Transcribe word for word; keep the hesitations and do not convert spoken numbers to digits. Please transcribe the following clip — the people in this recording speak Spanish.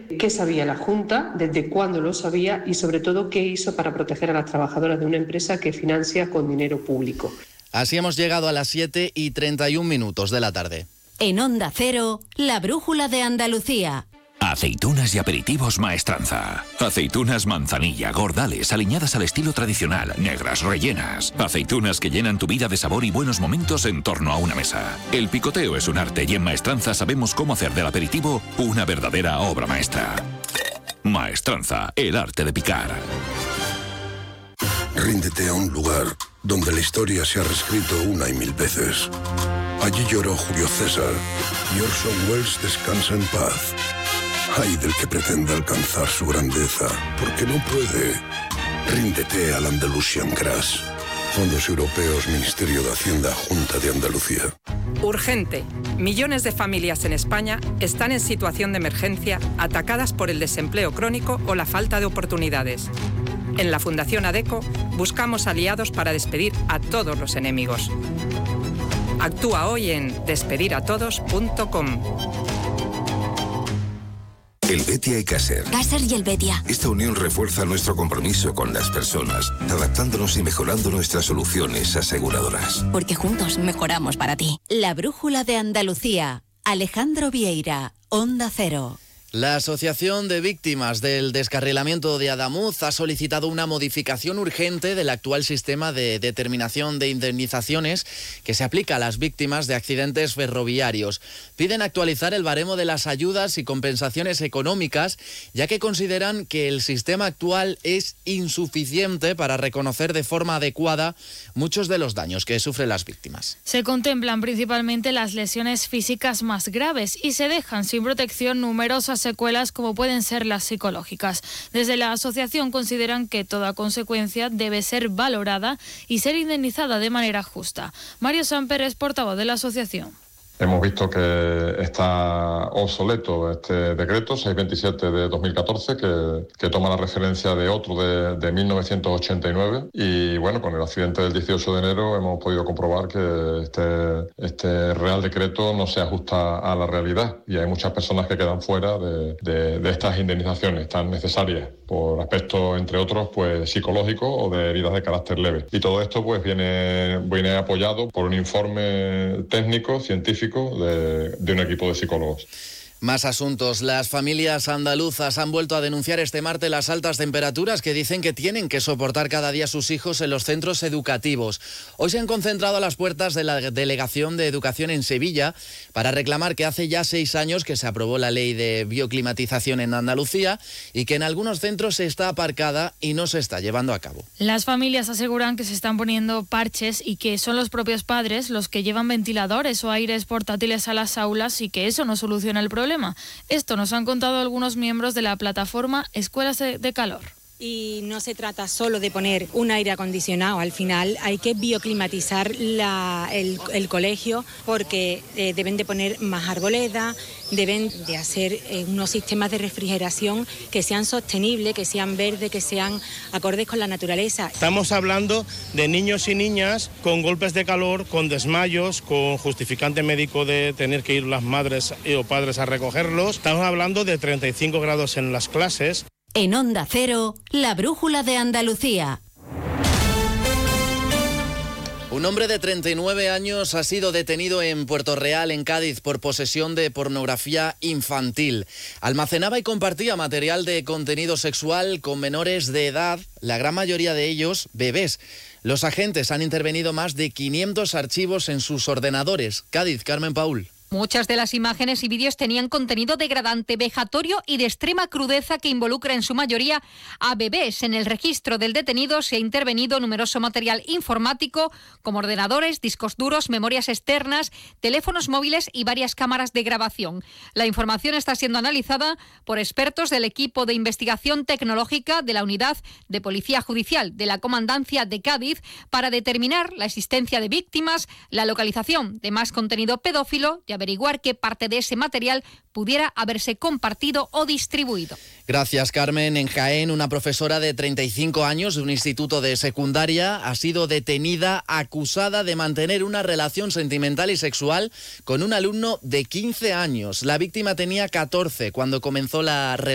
qué sabía la Junta, desde cuándo lo sabía y sobre todo qué hizo para proteger a las trabajadoras de una empresa que financia con dinero público. Así hemos llegado a las siete y treinta y un minutos de la tarde. En Onda Cero, la brújula de Andalucía. Aceitunas y aperitivos Maestranza. Aceitunas manzanilla, gordales, aliñadas al estilo tradicional, negras, rellenas. Aceitunas que llenan tu vida de sabor y buenos momentos en torno a una mesa. El picoteo es un arte y en Maestranza sabemos cómo hacer del aperitivo una verdadera obra maestra. Maestranza, el arte de picar. Ríndete a un lugar donde la historia se ha reescrito una y mil veces. Allí lloró Julio César y Orson Welles descansa en paz. Ay del que pretenda alcanzar su grandeza, porque no puede. Ríndete al Andalusian Crash. Fondos Europeos, Ministerio de Hacienda, Junta de Andalucía. Urgente. Millones de familias en España están en situación de emergencia, atacadas por el desempleo crónico o la falta de oportunidades. En la Fundación ADECO buscamos aliados para despedir a todos los enemigos. Actúa hoy en despedir a todos punto com. El Betia y Caser. Caser y el Betia. Esta unión refuerza nuestro compromiso con las personas, adaptándonos y mejorando nuestras soluciones aseguradoras. Porque juntos mejoramos para ti. La brújula de Andalucía. Alejandro Vieira, Onda Cero. La Asociación de Víctimas del Descarrilamiento de Adamuz ha solicitado una modificación urgente del actual sistema de determinación de indemnizaciones que se aplica a las víctimas de accidentes ferroviarios. Piden actualizar el baremo de las ayudas y compensaciones económicas, ya que consideran que el sistema actual es insuficiente para reconocer de forma adecuada muchos de los daños que sufren las víctimas. Se contemplan principalmente las lesiones físicas más graves y se dejan sin protección numerosas secuelas como pueden ser las psicológicas. Desde la asociación consideran que toda consecuencia debe ser valorada y ser indemnizada de manera justa. Mario Samper es portavoz de la asociación. Hemos visto que está obsoleto este decreto seiscientos veintisiete de dos mil catorce, que, que toma la referencia de otro de, de mil novecientos ochenta y nueve. Y bueno, con el accidente del dieciocho de enero hemos podido comprobar que este, este Real Decreto no se ajusta a la realidad. Y hay muchas personas que quedan fuera de, de, de estas indemnizaciones tan necesarias, por aspectos, entre otros, pues psicológicos o de heridas de carácter leve. Y todo esto pues viene, viene apoyado por un informe técnico, científico, De, de un equipo de psicólogos. Más asuntos. Las familias andaluzas han vuelto a denunciar este martes las altas temperaturas que dicen que tienen que soportar cada día sus hijos en los centros educativos. Hoy se han concentrado a las puertas de la Delegación de Educación en Sevilla para reclamar que hace ya seis años que se aprobó la ley de bioclimatización en Andalucía y que en algunos centros está aparcada y no se está llevando a cabo. Las familias aseguran que se están poniendo parches y que son los propios padres los que llevan ventiladores o aires portátiles a las aulas y que eso no soluciona el problema. Esto nos han contado algunos miembros de la plataforma Escuelas de Calor. Y no se trata solo de poner un aire acondicionado, al final hay que bioclimatizar la, el, el colegio porque eh, deben de poner más arboleda, deben de hacer eh, unos sistemas de refrigeración que sean sostenibles, que sean verdes, que sean acordes con la naturaleza. Estamos hablando de niños y niñas con golpes de calor, con desmayos, con justificante médico de tener que ir las madres o padres a recogerlos. Estamos hablando de treinta y cinco grados en las clases. En Onda Cero, la brújula de Andalucía. Un hombre de treinta y nueve años ha sido detenido en Puerto Real, en Cádiz, por posesión de pornografía infantil. Almacenaba y compartía material de contenido sexual con menores de edad, la gran mayoría de ellos bebés. Los agentes han intervenido más de quinientos archivos en sus ordenadores. Cádiz, Carmen Paul. Muchas de las imágenes y vídeos tenían contenido degradante, vejatorio y de extrema crudeza que involucra en su mayoría a bebés. En el registro del detenido se ha intervenido numeroso material informático como ordenadores, discos duros, memorias externas, teléfonos móviles y varias cámaras de grabación. La información está siendo analizada por expertos del equipo de investigación tecnológica de la Unidad de Policía Judicial de la Comandancia de Cádiz para determinar la existencia de víctimas, la localización de más contenido pedófilo y averiguar qué parte de ese material pudiera haberse compartido o distribuido. Gracias, Carmen. En Jaén, una profesora de treinta y cinco años de un instituto de secundaria ha sido detenida acusada de mantener una relación sentimental y sexual con un alumno de quince años. La víctima tenía catorce cuando comenzó la relación.